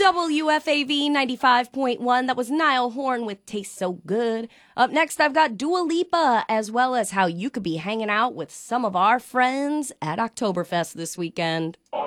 WFAV 95.1. That was Niall Horn with Taste So Good. Up next, I've got Dua Lipa, as well as how you could be hanging out with some of our friends at Oktoberfest this weekend.